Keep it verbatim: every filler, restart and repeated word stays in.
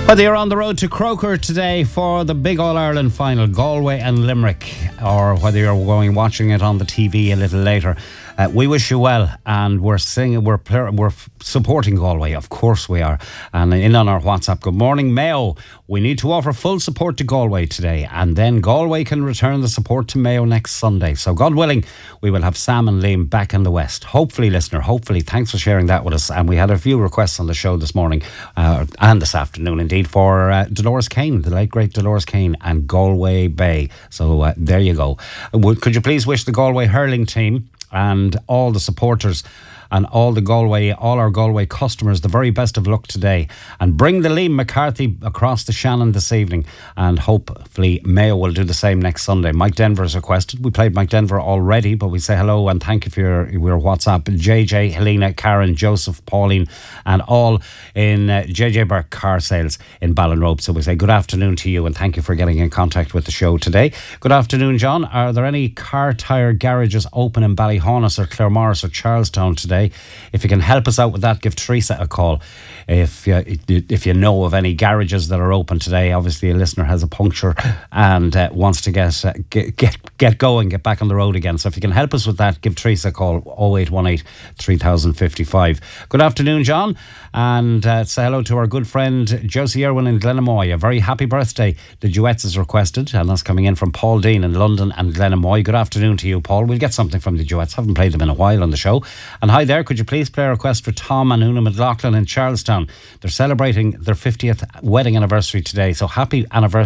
Whether you're on the road to Croker today for the big All-Ireland final, Galway and Limerick, or whether you're going watching it on the T V a little later, uh, we wish you well, and we're singing, we're we're supporting Galway, of course we are. And in on our WhatsApp, good morning, Mayo. We need to offer full support to Galway today, and then Galway can return the support to Mayo next Sunday. So God willing, we will have Sam and Liam back in the West. Hopefully, listener, hopefully. Thanks for sharing that with us. And we had a few requests on the show this morning uh, and this afternoon, indeed, for uh, Dolores Kane, the late great Dolores Kane, and Galway Bay. So uh, there you go. Would, could you please wish the Galway hurling team and all the supporters and all the Galway, all our Galway customers, the very best of luck today, and bring the Liam McCarthy across the Shannon this evening, and hopefully Mayo will do the same next Sunday. Mike Denver has requested. We played Mike Denver already, but we say hello and thank you for your, your WhatsApp. J J, Helena, Karen, Joseph, Pauline, and all in uh, J J Burke Car Sales in Ballinrobe. So we say good afternoon to you and thank you for getting in contact with the show today. Good afternoon, John. Are there any car tyre garages open in Ballyhonus or Claremorris or Charlestown today? If you can help us out with that, give Teresa a call. If you, if you know of any garages that are open today, obviously a listener has a puncture and uh, wants to get, uh, get get get going, get back on the road again. So if you can help us with that, give Teresa a call, oh eight one eight, three thousand fifty-five. Good afternoon, John, and uh, say hello to our good friend Josie Irwin in Glenamoy. A very happy birthday. The duets is requested, and that's coming in from Paul Dean in London and Glenamoy. Good afternoon to you, Paul. We'll get something from the duets. Haven't played them in a while on the show. And hi there, could you please play a request for Tom and Una McLaughlin in Charlestown? They're celebrating their fiftieth wedding anniversary today, so happy anniversary